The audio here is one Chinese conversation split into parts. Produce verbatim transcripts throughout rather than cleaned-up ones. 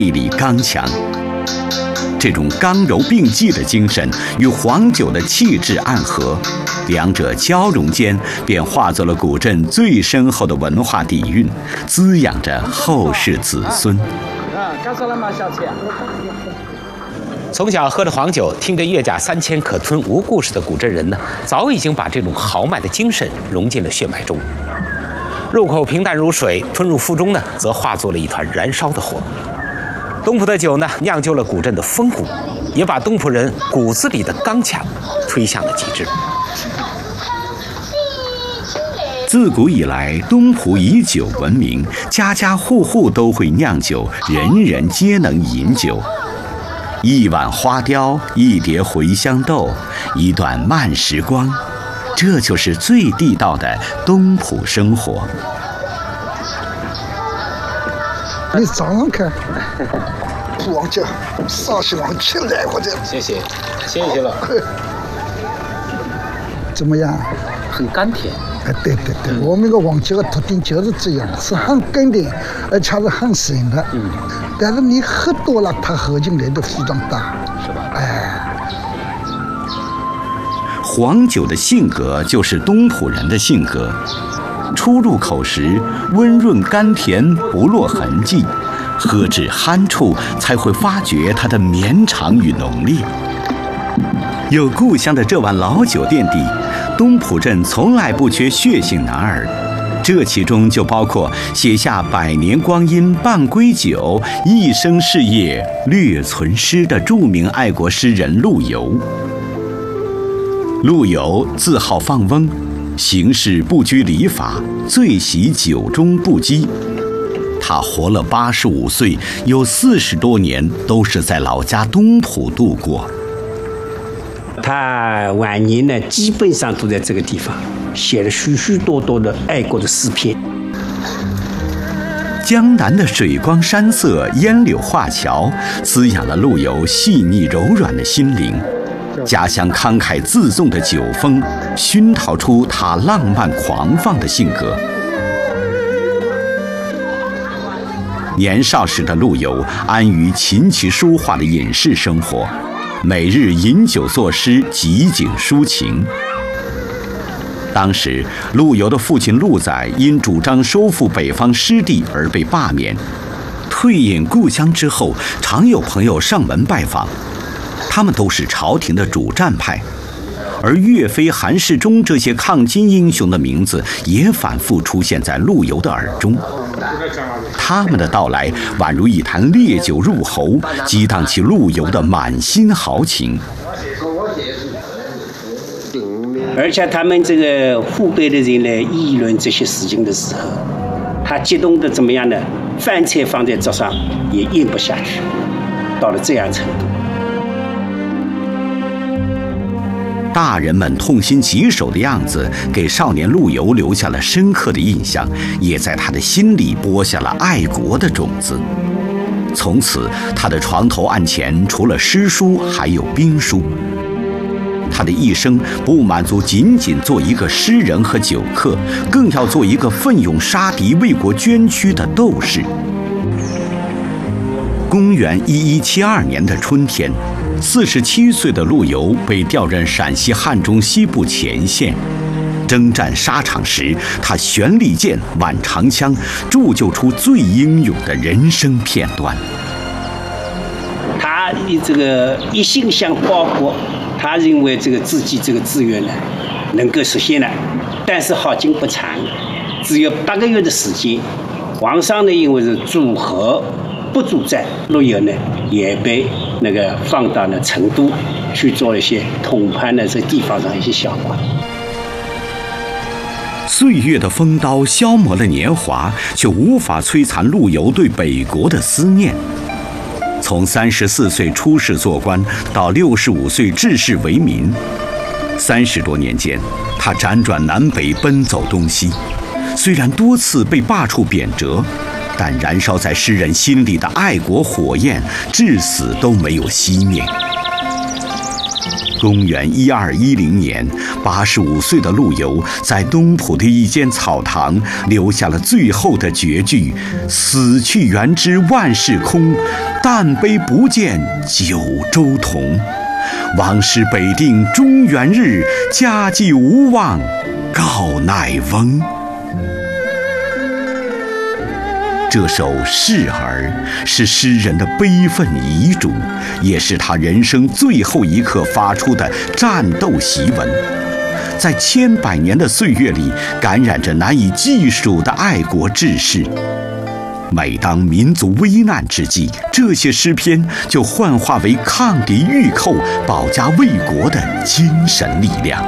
毅力刚强。这种刚柔并济的精神与黄酒的气质暗合，两者交融间便化作了古镇最深厚的文化底蕴，滋养着后世子孙。 从小喝着黄酒，听着越甲三千可吞无故事的古镇人呢，早已经把这种豪迈的精神融进了血脉中。入口平淡如水，吞入腹中呢，则化作了一团燃烧的火。东浦的酒呢，酿就了古镇的风骨，也把东浦人骨子里的刚强推向了极致。 自古以来，东浦以酒闻名，家家户户都会酿酒，人人皆能饮酒。一碗花雕，一碟茴香豆，一段慢时光，这就是最地道的东浦生活。 你早上看，黄酒烧起往起来，或者谢谢，谢谢了。 怎么样？ 很甘甜。 哎，对对对，我们的黄酒的特点就是这样，是很甘甜，而且是很深的。嗯。但是你喝多了，它喝进来的非常大， 是吧？ 哎。 黄酒的性格就是东浦人的性格。初入口时温润甘甜，不落痕迹，喝至酣处才会发觉它的绵长与浓烈。有故乡的这碗老酒垫底，东浦镇从来不缺血性男儿，这其中就包括写下百年光阴半归酒，一生事业略存诗的著名爱国诗人陆游。陆游自号放翁，行事不拘礼法，最喜酒中不羁。他活了八十五岁，有四十多年都是在老家东浦度过。 他晚年呢，基本上都在这个地方写了许许多多的爱国的诗篇。 江南的水光山色、烟柳画桥，滋养了陆游细腻柔软的心灵。家乡慷慨自纵的酒风，熏陶出他浪漫狂放的性格。年少时的陆游安于琴棋书画的隐士生活，每日饮酒作诗，极尽抒情。当时，陆游的父亲陆载因主张收复北方失地而被罢免，退隐故乡之后，常有朋友上门拜访。他们都是朝廷的主战派，而岳飞、韩世忠这些抗金英雄的名字也反复出现在陆游的耳中。他们的到来宛如一坛烈酒入喉，激荡起陆游的满心豪情。 而且他们这个父辈的人来议论这些事情的时候，他激动的怎么样呢？饭菜放在桌上也咽不下去，到了这样程度。 大人们痛心疾首的样子，给少年陆游留下了深刻的印象，也在他的心里播下了爱国的种子。从此，他的床头案前除了诗书，还有兵书。他的一生不满足仅仅做一个诗人和酒客，更要做一个奋勇杀敌、为国捐躯的斗士。公元一一七二年的春天，四十七岁的陆游被调任陕西汉中西部前线。征战沙场时，他悬利剑、挽长枪，铸就出最英勇的人生片段。 他这个一心想报国，他认为这个自己这个志愿呢能够实现了，但是好景不长，只有八个月的时间。皇上呢因为是主和不主战，陆游呢也被那个放到了成都去做一些统判的这地方上一些小官。 岁月的风刀消磨了年华，却无法摧残陆游对北国的思念。从三十四岁出仕做官到六十五岁致仕为民，三十多年间，他辗转南北，奔走东西。虽然多次被罢黜贬谪，但燃烧在诗人心里的爱国火焰，至死都没有熄灭。公元一二一零年， 八十五岁的陆游在东浦的一间草堂留下了最后的绝句：“死去元知万事空，但悲不见九州同。王师北定中原日，家祭无忘告乃翁。”这首《示儿》是诗人的悲愤遗嘱，也是他人生最后一刻发出的战斗檄文，在千百年的岁月里感染着难以计数的爱国志士。每当民族危难之际，这些诗篇就幻化为抗敌御寇、保家卫国的精神力量。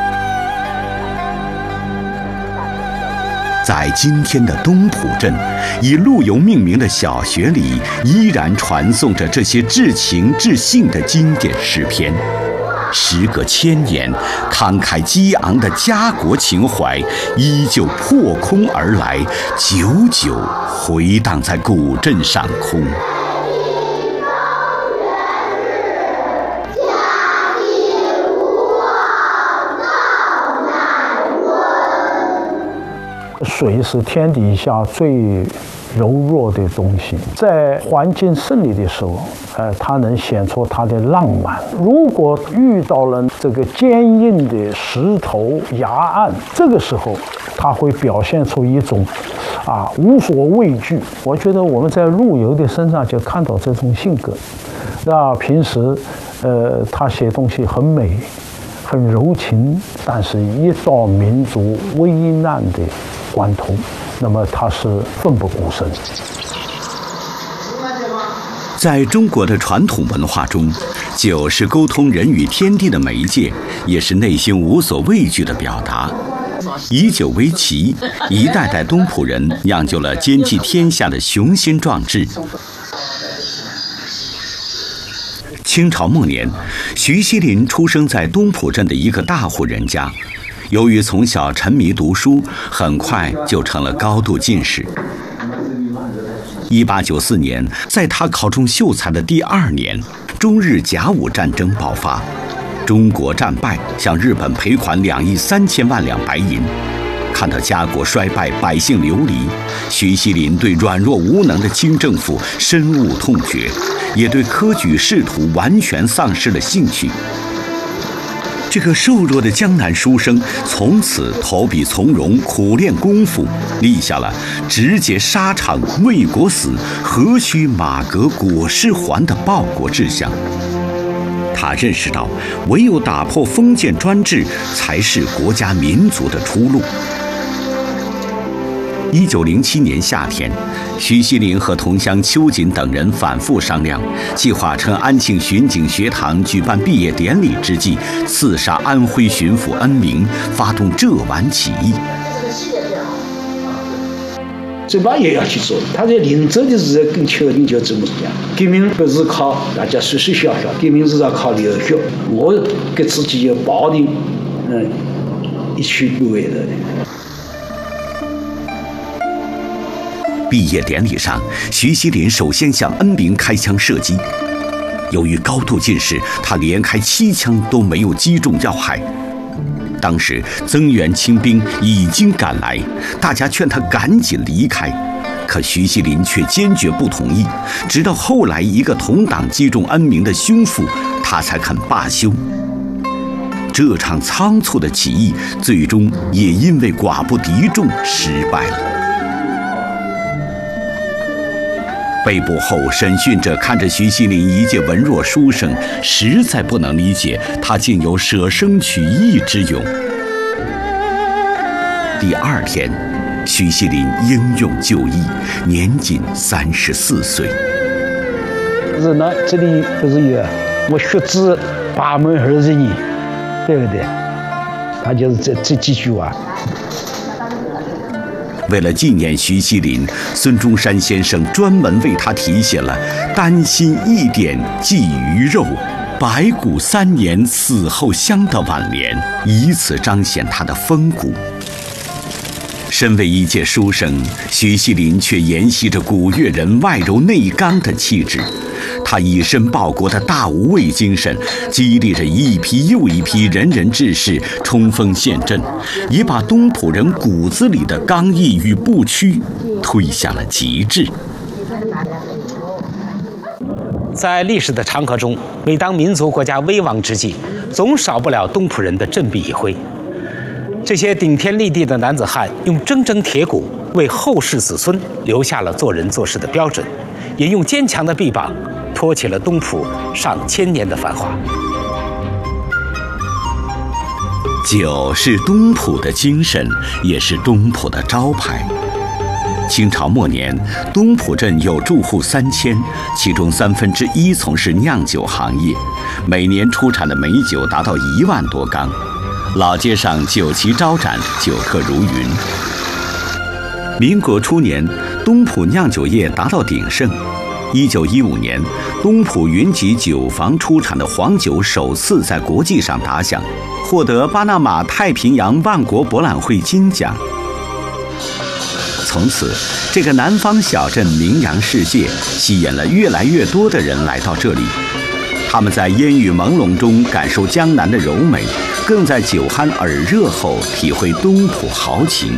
在今天的东浦镇，以陆游命名的小学里，依然传颂着这些至情至性的经典诗篇。时隔千年，慷慨激昂的家国情怀依旧破空而来，久久回荡在古镇上空。 水是天底下最柔弱的东西，在环境胜利的时候，呃，它能显出它的浪漫。如果遇到了这个坚硬的石头崖岸，这个时候，它会表现出一种啊无所畏惧。我觉得我们在陆游的身上就看到这种性格。那平时，呃，他写东西很美，很柔情，但是一到民族危难的关头，那么他是奋不顾身。 在中国的传统文化中，酒是沟通人与天地的媒介，也是内心无所畏惧的表达。以酒为旗，一代代东浦人酿就了兼济天下的雄心壮志。清朝末年，徐锡麟出生在东浦镇的一个大户人家。由于从小沉迷读书，很快就成了高度进士。一八九四年，在他考中秀才的第二年，中日甲午战争爆发，中国战败，向日本赔款两亿三千万两白银。看到家国衰败，百姓流离，徐锡麟对软弱无能的清政府深恶痛绝，也对科举仕途完全丧失了兴趣。这个瘦弱的江南书生从此投笔从戎，苦练功夫，立下了直接沙场为国死，何须马革裹尸还的报国志向。他认识到，唯有打破封建专制，才是国家民族的出路。一九零七年夏天，徐锡麟和同乡邱瑾等人反复商量，计划趁安庆巡警学堂举办毕业典礼之际，刺杀安徽巡抚恩铭，发动浙皖起义。 这把也要去做。他在临走的时候跟邱瑾就这么讲：革命不是靠大家说说笑笑，革命是要靠流血。我给自己有抱定，嗯，一去不回头的。 毕业典礼上，徐锡麟首先向恩铭开枪射击。由于高度近视，他连开七枪都没有击中要害。当时增援清兵已经赶来，大家劝他赶紧离开，可徐锡麟却坚决不同意。直到后来一个同党击中恩铭的胸腹，他才肯罢休。这场仓促的起义最终也因为寡不敌众失败了。被捕后，审讯者看着徐锡麟一介文弱书生，实在不能理解他竟有舍生取义之勇。第二天，徐锡麟英勇就义，年仅三十四岁。 是呢，这里不是有我学子八门二十年，对不对？他就是这这几句话。 为了纪念徐锡麟，孙中山先生专门为他题写了“丹心一点寄鱼肉，白骨三年死后香”的挽联，以此彰显他的风骨。身为一介书生，徐锡麟却沿袭着古越人外柔内刚的气质。 他以身报国的大无畏精神，激励着一批又一批仁人志士冲锋陷阵，也把东浦人骨子里的刚毅与不屈推向了极致。 在历史的长河中，每当民族国家危亡之际，总少不了东浦人的振臂一挥。这些顶天立地的男子汉，用铮铮铁骨为后世子孙留下了做人做事的标准，也用坚强的臂膀托起了东浦上千年的繁华。 酒是东浦的精神，也是东浦的招牌。清朝末年，东浦镇有住户三千，其中三分之一从事酿酒行业，每年出产的美酒达到一万多缸，老街上酒旗招展，酒客如云。民国初年，东浦酿酒业达到鼎盛。一九一五年，东浦云集酒坊出产的黄酒首次在国际上打响，获得巴拿马太平洋万国博览会金奖。从此，这个南方小镇名扬世界，吸引了越来越多的人来到这里。他们在烟雨朦胧中感受江南的柔美，更在酒酣耳热后体会东浦豪情。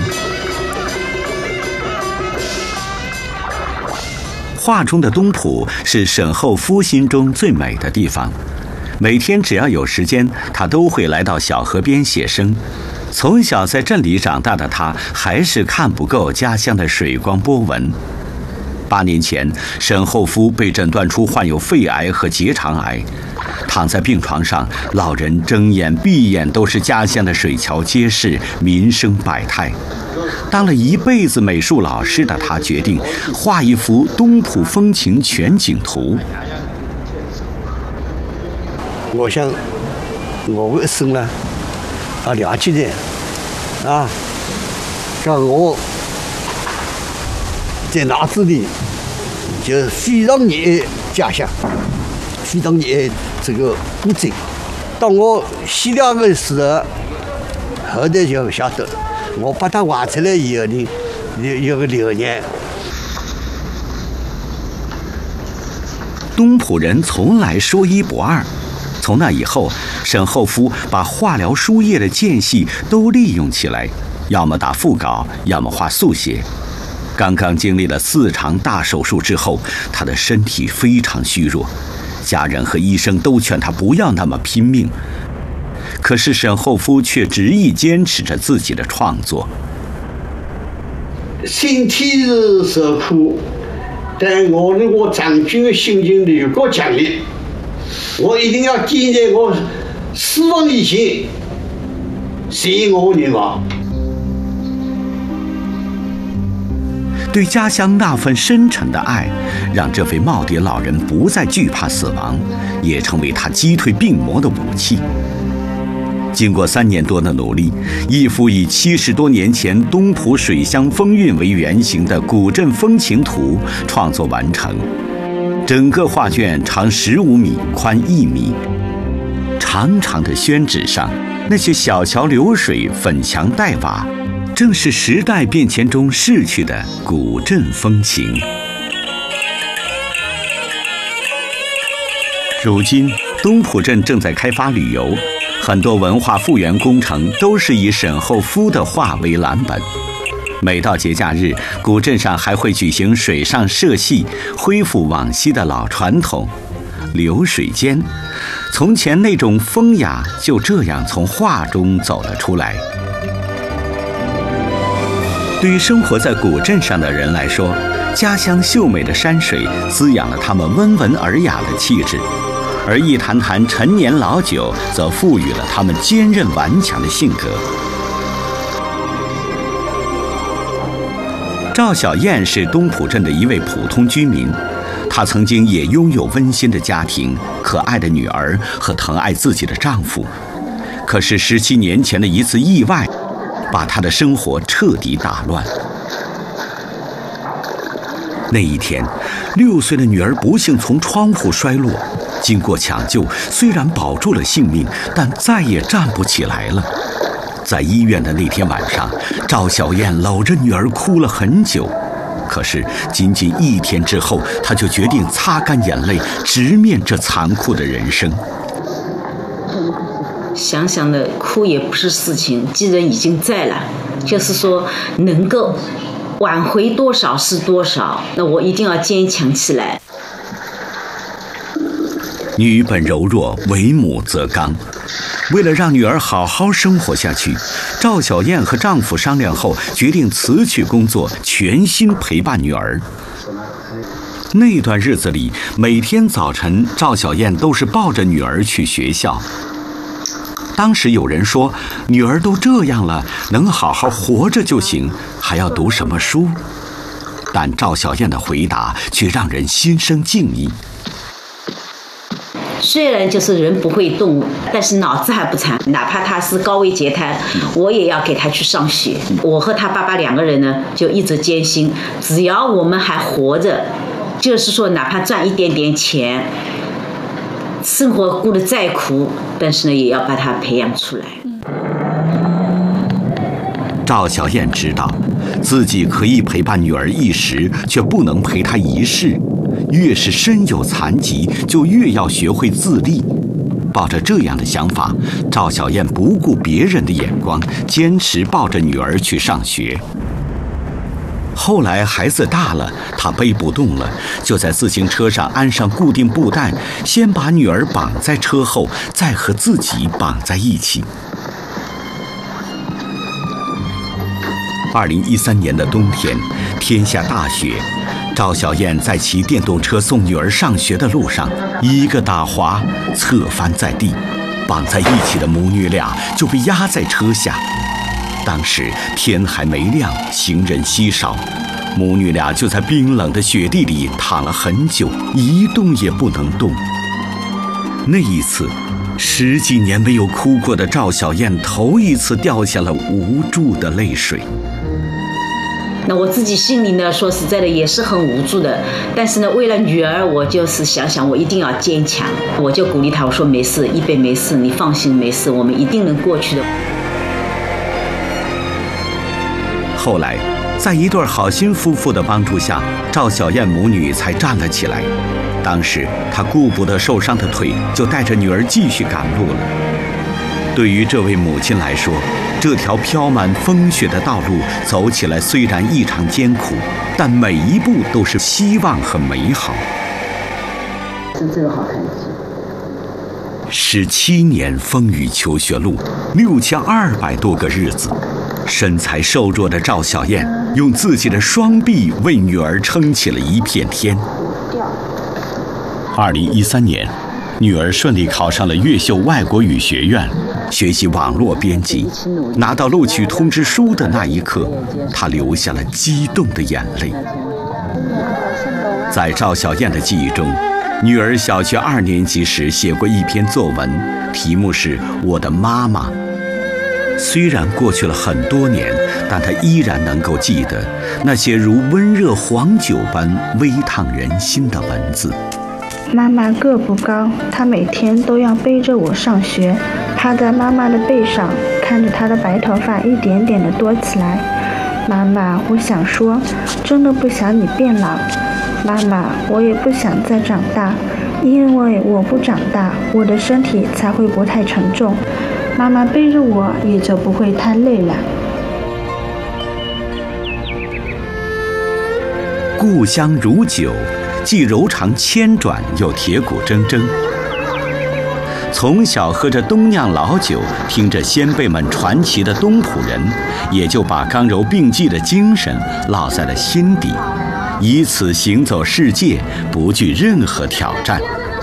画中的东浦是沈厚夫心中最美的地方。每天只要有时间，他都会来到小河边写生。从小在镇里长大的他，还是看不够家乡的水光波纹。八年前，沈厚夫被诊断出患有肺癌和结肠癌，躺在病床上，老人睁眼闭眼都是家乡的水桥街市，民生百态。当了一辈子美术老师的他，决定画一幅东浦风情全景图。 我想，我的一生呢，啊，了解的，啊，像我在脑子里就非常热爱家乡，非常热爱这个古镇。当我写了的时候，后头就晓得，我把它画出来以后呢，有有个留念。 东浦人从来说一不二。从那以后，沈厚夫把化疗输液的间隙都利用起来，要么打腹稿，要么画速写。刚刚经历了四场大手术之后，他的身体非常虚弱，家人和医生都劝他不要那么拼命。可是沈厚夫却执意坚持着自己的创作。 身体是受苦，但我呢，我长久的心情有够强烈。我一定要坚在我死亡以前实现我的愿望。 对家乡那份深沉的爱，让这位耄耋老人不再惧怕死亡，也成为他击退病魔的武器。经过三年多的努力，一幅以七十多年前东浦水乡风韵为原型的古镇风情图创作完成。整个画卷长十五米，宽一米。长长的宣纸上，那些小桥流水、粉墙黛瓦，正是时代变迁中逝去的古镇风情。如今，东浦镇正在开发旅游，很多文化复原工程都是以沈厚夫的画为蓝本。每到节假日，古镇上还会举行水上社戏，恢复往昔的老传统。流水间，从前那种风雅就这样从画中走了出来。对于生活在古镇上的人来说，家乡秀美的山水滋养了他们温文尔雅的气质，而一坛坛陈年老酒则赋予了他们坚韧顽强的性格。赵小燕是东浦镇的一位普通居民，她曾经也拥有温馨的家庭、可爱的女儿和疼爱自己的丈夫。可是十七年前的一次意外，把她的生活彻底打乱。那一天，六岁的女儿不幸从窗户摔落，经过抢救，虽然保住了性命，但再也站不起来了。在医院的那天晚上，赵小燕搂着女儿哭了很久。 可是仅仅一天之后，他就决定擦干眼泪，直面这残酷的人生。 想想的哭也不是事情，既然已经在了，就是说能够挽回多少是多少，那我一定要坚强起来。 女本柔弱，为母则刚。为了让女儿好好生活下去，赵小燕和丈夫商量后，决定辞去工作，全心陪伴女儿。那段日子里，每天早晨，赵小燕都是抱着女儿去学校。当时有人说，女儿都这样了，能好好活着就行，还要读什么书？但赵小燕的回答却让人心生敬意。 虽然就是人不会动，但是脑子还不残，哪怕他是高位截瘫，我也要给他去上学。我和他爸爸两个人呢，就一直坚信，只要我们还活着，就是说哪怕赚一点点钱，生活过得再苦，但是呢，也要把他培养出来。 赵小燕知道，自己可以陪伴女儿一时，却不能陪她一世。越是身有残疾，就越要学会自立。抱着这样的想法，赵小燕不顾别人的眼光，坚持抱着女儿去上学。后来孩子大了，她背不动了，就在自行车上安上固定布带，先把女儿绑在车后，再和自己绑在一起。二零一三年的冬天，天下大雪。赵小燕在骑电动车送女儿上学的路上，一个打滑，侧翻在地，绑在一起的母女俩就被压在车下。当时天还没亮，行人稀少，母女俩就在冰冷的雪地里躺了很久，一动也不能动。那一次，十几年没有哭过的赵小燕头一次掉下了无助的泪水。 那我自己心里呢，说实在的也是很无助的，但是呢，为了女儿，我就是想想我一定要坚强，我就鼓励她，我说没事，一贝没事，你放心，没事，我们一定能过去的。 后来，在一对好心夫妇的帮助下，赵小燕母女才站了起来。当时她顾不得受伤的腿，就带着女儿继续赶路了。对于这位母亲来说，这条飘满风雪的道路走起来虽然异常艰苦，但每一步都是希望和美好。 这个好看。 十七年风雨求学路，六千二百多个日子，身材瘦弱的赵小燕用自己的双臂为女儿撑起了一片天。二零一三年，女儿顺利考上了越秀外国语学院，学习网络编辑。拿到录取通知书的那一刻，她流下了激动的眼泪。在赵小燕的记忆中，女儿小学二年级时写过一篇作文，题目是《我的妈妈》。虽然过去了很多年，但她依然能够记得那些如温热黄酒般微烫人心的文字。 妈妈个不高，她每天都要背着我上学，趴在妈妈的背上，看着她的白头发一点点的多起来。妈妈，我想说，真的不想你变老。妈妈，我也不想再长大，因为我不长大，我的身体才会不太沉重，妈妈背着我也就不会太累了。 故乡如酒，既柔肠千转，又铁骨铮铮。从小喝着东酿老酒，听着先辈们传奇的东浦人，也就把刚柔并济的精神烙在了心底，以此行走世界，不惧任何挑战。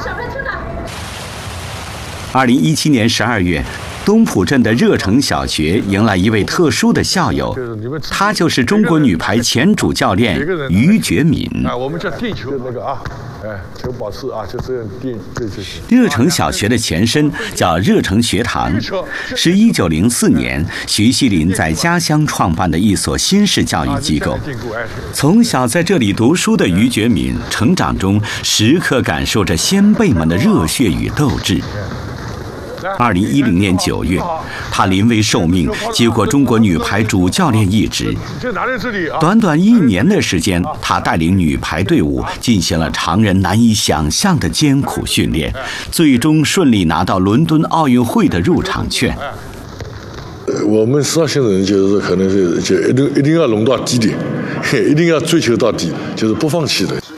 二零一七年十二月，东浦镇的热城小学迎来一位特殊的校友，他就是中国女排前主教练于觉敏。 啊，我们叫地球那个啊，哎，这个保持啊，就这样垫，对对。 热城小学的前身叫热城学堂，是一九零四年徐锡麟在家乡创办的一所新式教育机构。从小在这里读书的于觉敏，成长中时刻感受着先辈们的热血与斗志。 二零一零年九月，他临危受命，接过中国女排主教练一职。短短一年的时间，他带领女排队伍进行了常人难以想象的艰苦训练，最终顺利拿到伦敦奥运会的入场券。 我们实性的人就是可能是就一定一定要弄到底点，一定要追求到底，就是不放弃的。